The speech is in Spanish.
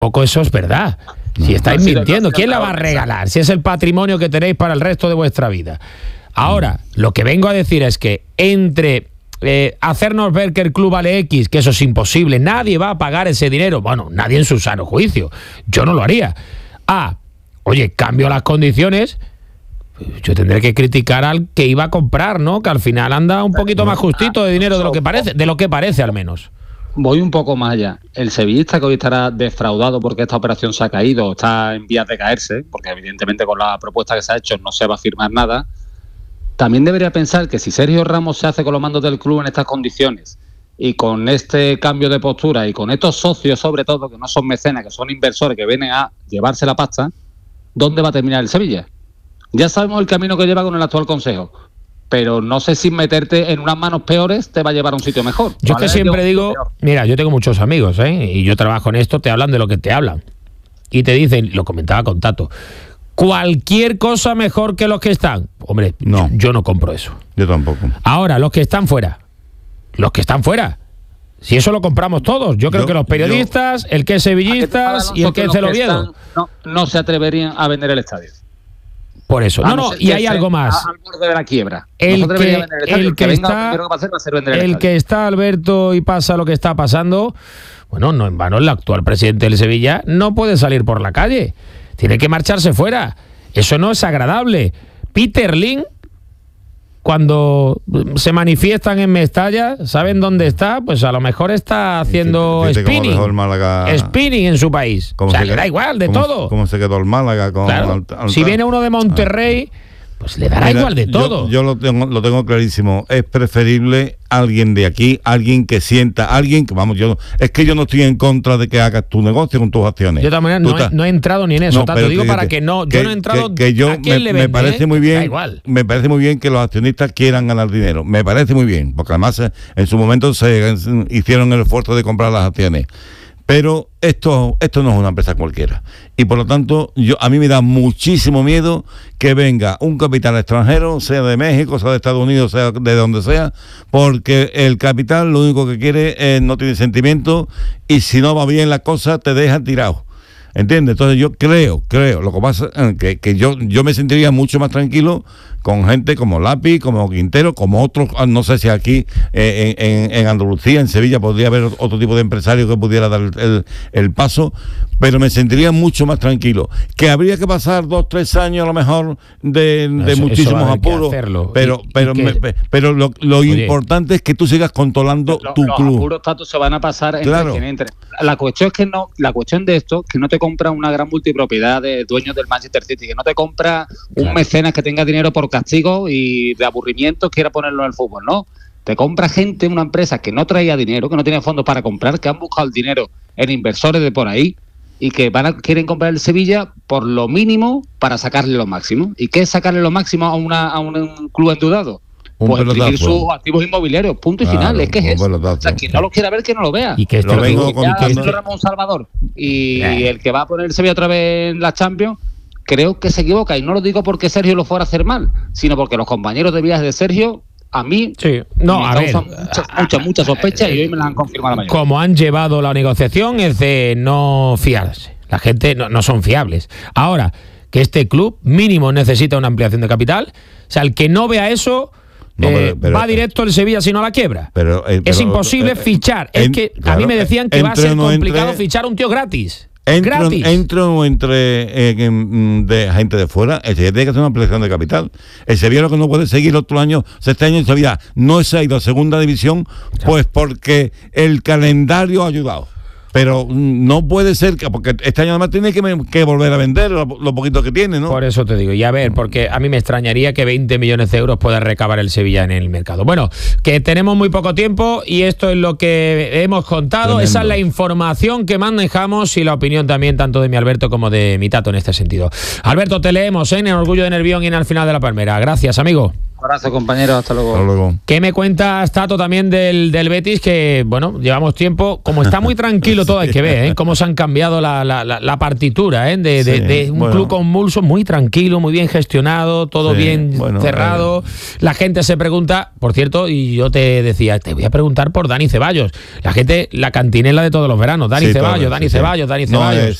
Poco eso es verdad. Si estáis mintiendo, ¿quién la va a regalar? Si es el patrimonio que tenéis para el resto de vuestra vida. Ahora, lo que vengo a decir es que entre hacernos ver que el club vale X, que eso es imposible, nadie va a pagar ese dinero, bueno, nadie en su sano juicio, yo no lo haría. Oye, cambio las condiciones, yo tendré que criticar al que iba a comprar, ¿no? Que al final anda un poquito más justito de dinero de lo que parece al menos. Voy un poco más allá. El sevillista que hoy estará defraudado porque esta operación se ha caído, está en vías de caerse, porque evidentemente con la propuesta que se ha hecho no se va a firmar nada, también debería pensar que si Sergio Ramos se hace con los mandos del club en estas condiciones y con este cambio de postura y con estos socios sobre todo, que no son mecenas, que son inversores que vienen a llevarse la pasta, ¿dónde va a terminar el Sevilla? Ya sabemos el camino que lleva con el actual consejo, pero no sé si meterte en unas manos peores te va a llevar a un sitio mejor. Yo que siempre digo, mira, yo tengo muchos amigos, y yo trabajo en esto, te hablan de lo que te hablan. Y te dicen, lo comentaba con Tato, cualquier cosa mejor que los que están. Hombre, no. Yo no compro eso. Yo tampoco. Ahora, los que están fuera. Si eso lo compramos todos. Yo creo que los periodistas, el que es sevillistas y el que es del Oviedo. No se atreverían a vender el estadio. Por eso. Y hay algo más. Al borde de la quiebra. El que está, Alberto, y pasa lo que está pasando, bueno, no en vano el actual presidente del Sevilla no puede salir por la calle. Tiene que marcharse fuera. Eso no es agradable. Peter Lim, cuando se manifiestan en Mestalla, ¿saben dónde está? Pues a lo mejor está haciendo spinning en su país. O sea, le da igual de todo. ¿Cómo se quedó el Málaga? Claro. Si viene uno de Monterrey, pues le dará igual de todo. Yo lo tengo clarísimo. Es preferible alguien de aquí, alguien que sienta, alguien que, vamos, yo no estoy en contra de que hagas tu negocio con tus acciones. Yo también no he entrado ni en eso, tanto digo para que no, yo no he entrado. ¿A quién le vende? Me parece muy bien. Da igual. Me parece muy bien que los accionistas quieran ganar dinero. Me parece muy bien, porque además en su momento se hicieron el esfuerzo de comprar las acciones. Pero esto no es una empresa cualquiera. Y por lo tanto, a mí me da muchísimo miedo que venga un capital extranjero, sea de México, sea de Estados Unidos, sea de donde sea, porque el capital lo único que quiere es no tiene sentimiento, y si no va bien la cosa, te deja tirado. ¿Entiendes? Entonces yo creo, lo que pasa es que yo me sentiría mucho más tranquilo con gente como Lapi, como Quintero, como otros, no sé si aquí en Andalucía, en Sevilla, podría haber otro tipo de empresario que pudiera dar el paso, pero me sentiría mucho más tranquilo. Que habría que pasar 2-3 años a lo mejor de muchísimos apuros, pero lo importante es que tú sigas controlando tu club. Los apuros tanto se van a pasar entre. La cuestión de esto, que no te compra una gran multipropiedad de dueños del Manchester City, que no te compra un mecenas que tenga dinero por castigo y de aburrimiento quiera ponerlo en el fútbol, no. Te compra gente, una empresa que no traía dinero, que no tenía fondos para comprar, que han buscado el dinero en inversores de por ahí y que quieren comprar el Sevilla por lo mínimo para sacarle lo máximo. ¿Y qué es sacarle lo máximo a un club endeudado? Pues exigir sus activos inmobiliarios, punto y final. Es que es eso. O sea, quien no lo quiera ver, que no lo vea. Y que esto lo vengo contando. Ramón Salvador y el que va a poner el Sevilla otra vez en la Champions, creo que se equivoca. Y no lo digo porque Sergio lo fuera a hacer mal, sino porque los compañeros de viaje de Sergio, a mí, me causan muchas sospechas y hoy me las han confirmado la mayoría. Como han llevado la negociación es de no fiarse. La gente no son fiables. Ahora, que este club mínimo necesita una ampliación de capital, o sea, el que no vea eso... va directo el Sevilla si no la quiebra. Es imposible fichar. Es que a mí me decían que va a ser complicado fichar un tío gratis. Entre o entre de gente de fuera, el Sevilla tiene que hacer una ampliación de capital. El Sevilla lo que no puede seguir otro año, este año el Sevilla no se ha ido a segunda división, pues porque el calendario ha ayudado. Pero no puede ser, porque este año además tiene que volver a vender lo poquito que tiene, ¿no? Por eso te digo, y a ver, porque a mí me extrañaría que 20 millones de euros pueda recabar el Sevilla en el mercado. Bueno, que tenemos muy poco tiempo y esto es lo que hemos contado. Tremendo. Esa es la información que manejamos y la opinión también tanto de mi Alberto como de mi Tato en este sentido. Alberto, te leemos en Orgullo de Nervión y en Al Final de la Palmera. Gracias, amigo. abrazo, compañero, hasta luego. Hasta luego. ¿Qué me cuentas, Tato, también del Betis? Que, bueno, llevamos tiempo, como está muy tranquilo todo, hay que ver, cómo se han cambiado la partitura, de un club convulso, muy tranquilo, muy bien gestionado, todo bien cerrado. La gente se pregunta, por cierto, y yo te decía, te voy a preguntar por Dani Ceballos. La gente, la cantinela de todos los veranos, Dani Ceballos.